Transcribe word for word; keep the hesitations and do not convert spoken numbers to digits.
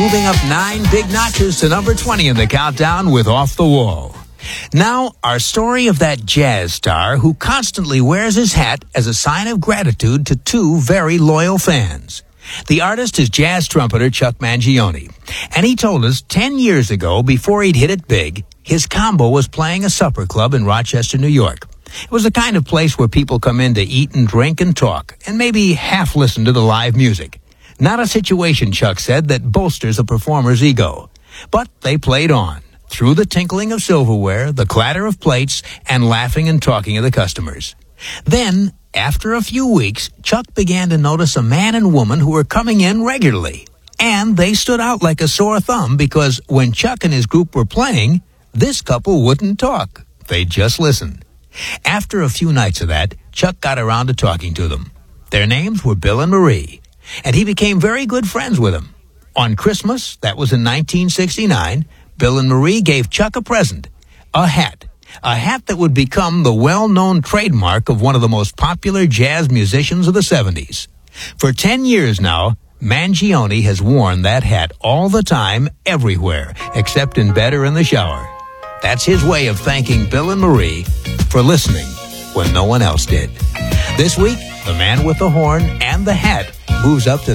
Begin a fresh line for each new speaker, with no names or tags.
moving up nine big notches to number twenty in the countdown with Off the Wall. Now, our story of that jazz star who constantly wears his hat as a sign of gratitude to two very loyal fans. The artist is jazz trumpeter Chuck Mangione, and he told us ten years ago, before he'd hit it big, his combo was playing a supper club in Rochester, New York. It was the kind of place where people come in to eat and drink and talk, and maybe half listen to the live music. Not a situation, Chuck said, that bolsters a performer's ego. But they played on, through the tinkling of silverware, the clatter of plates, and laughing and talking of the customers. Then, after a few weeks, Chuck began to notice a man and woman who were coming in regularly. And they stood out like a sore thumb because when Chuck and his group were playing, this couple wouldn't talk. They'd just listen. After a few nights of that, Chuck got around to talking to them. Their names were Bill and Marie, and he became very good friends with them. On Christmas, that was in nineteen sixty-nine, Bill and Marie gave Chuck a present, a hat, a hat that would become the well-known trademark of one of the most popular jazz musicians of the seventies. For ten years now, Mangione has worn that hat all the time, everywhere, except in bed or in the shower. That's his way of thanking Bill and Marie for listening when no one else did. This week, the man with the horn and the hat moves up to